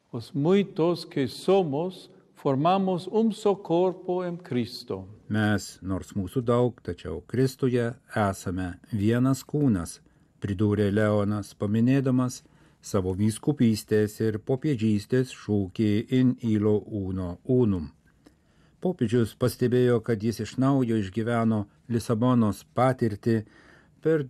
os muitos que somos formamos un solo corpo en Cristo. Mes, nors mūsų daug, tačiau Kristuje esame vienas kūnas, pridūrė Leonas, paminėdamas savo vyskupystės ir popiežystės šūkį in illo uno unum. Popiežius pastebėjo, kad jis iš naujo išgyveno Lisabonos patirtį per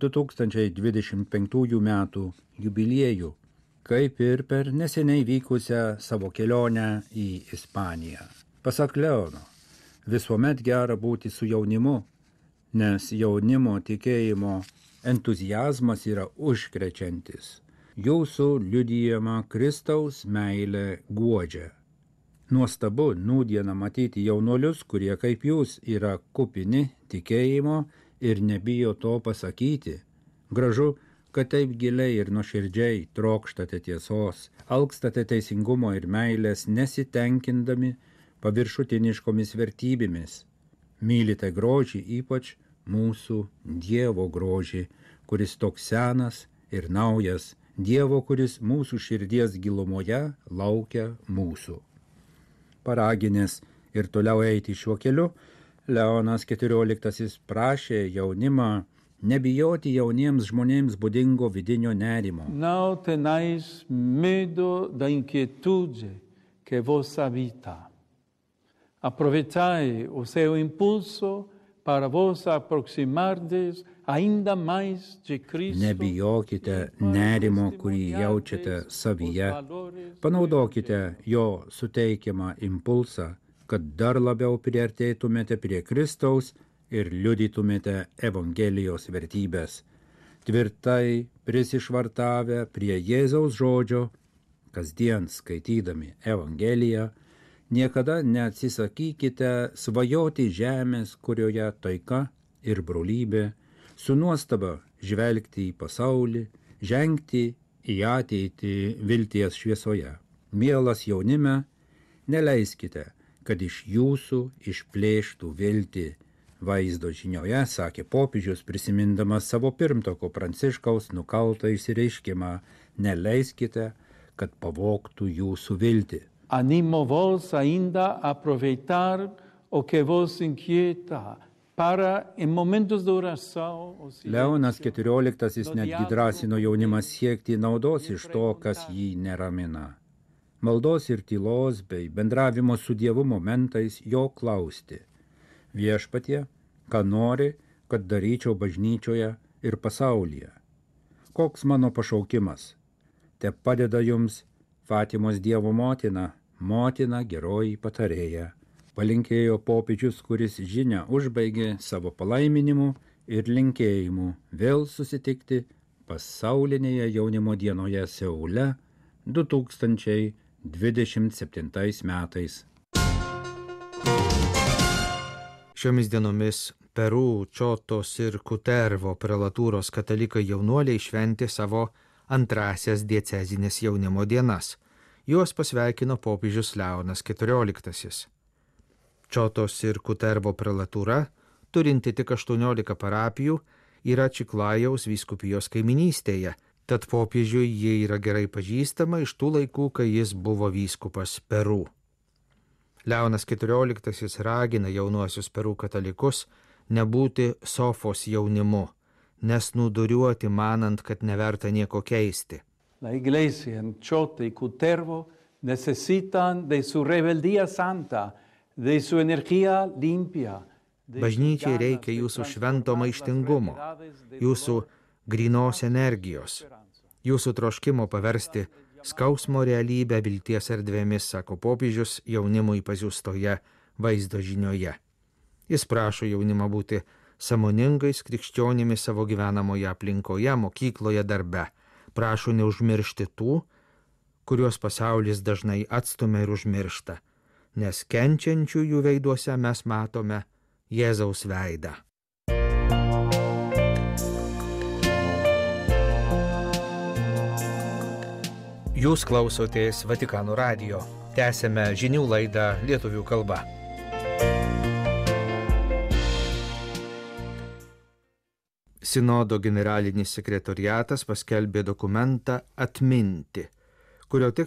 2025 metų jubiliejų, kaip ir per neseniai vykusią savo kelionę į Ispaniją. Pasak Leono, visuomet gera būti su jaunimu, nes jaunimo tikėjimo entuziazmas yra užkrečiantis. Jūsų liudijama Kristaus meilė guodžia. Nuostabu nūdieną matyti jaunuolius, kurie kaip jūs yra kupini tikėjimo ir nebijo to pasakyti. Gražu, kad taip giliai ir nuoširdžiai trokštate tiesos, alkstate teisingumo ir meilės, nesitenkindami paviršutiniškomis vertybėmis. Mylite grožį, ypač mūsų Dievo grožį, kuris toks senas ir naujas, Dievo, kuris mūsų širdies gilumoje laukia mūsų. Paraginęs ir toliau eiti šiuo keliu, Leonas XIV prašė jaunimą nebijoti jauniems žmonėms būdingo vidinio nerimo. No tenáis miedo da inquietude que vos habita. Aprovechai o seu impulso para vos aproximardes ainda mais de Cristo. Nebijokite nerimo, kurį jaučiate savyje. Panaudokite jo suteikiamą impulsą, kad dar labiau priartėtumėte prie Kristaus ir liudytumėte Evangelijos vertybės. Tvirtai prisišvartavę prie Jėzaus žodžio, kasdien skaitydami Evangeliją, niekada neatsisakykite svajoti žemės, kurioje taika ir brolybė, su nuostaba žvelgti į pasaulį, žengti į ateitį vilties šviesoje. Mielas jaunime, neleiskite, kad iš jūsų išplėštų viltį. Vaizdo žinioje, sakė popiežius, prisimindamas savo pirmtako Pranciškaus nukaltą išsireiškimą, neleiskite, kad pavogtų jūsų viltį. Animo vos ainda a aproveitar o que vos inquieta para en momentos de oración. Leonas XIV netgi drąsino jaunimą siekti naudos iš to, kas jį neramina. Maldos ir tylos bei bendravimo su Dievu momentais jo klausti. Viešpatie, ką nori, kad daryčiau bažnyčioje ir pasaulyje. Koks mano pašaukimas? Te padeda jums Fatimos Dievo motina, motina geroji patarėja. Palinkėjo popiežius, kuris žinią užbaigė savo palaiminimu ir linkėjimu vėl susitikti pasaulinėje jaunimo dienoje Seule 2027 metais. Šiomis dienomis Peru, Čiotos ir Kutervo prelatūros katalikai jaunuoliai šventė savo antrasias diecezinės jaunimo dienas. Juos pasveikino popiežius Leonas XIV. Čiotos ir Kutervo prelatūra, turinti tik 18 parapijų, yra Čiklajaus vyskupijos kaiminystėje, tad popiežiui jie yra gerai pažįstama iš tų laikų, kai jis buvo vyskupas Peru. Leonas XIV ragina jaunuosius Peru katalikus nebūti sofos jaunimu, nesnūduriuoti manant, kad neverta nieko keisti. La iglesia en Chota y Kutervo necesitan de su rebeldía santa, de su energía limpia. Bažnyčiai reikia jūsų švento maištingumo, jūsų grynos energijos, jūsų troškimo paversti skausmo realybę vilties erdvėmis, sako popiežius jaunimui pasiųstoje vaizdo žinioje. Jis prašo jaunimą būti sąmoningais krikščionimis savo gyvenamoje aplinkoje, mokykloje, darbe. Prašo neužmiršti tų, kuriuos pasaulis dažnai atstumia ir užmiršta, nes kenčiančių jų veiduose mes matome Jėzaus veidą. Jūs klausotės Vatikano radijo. Tęsėme žinių laidą lietuvių kalba. Sinodo generalinis sekretoriatas paskelbė dokumentą Atminti, kurio tikslas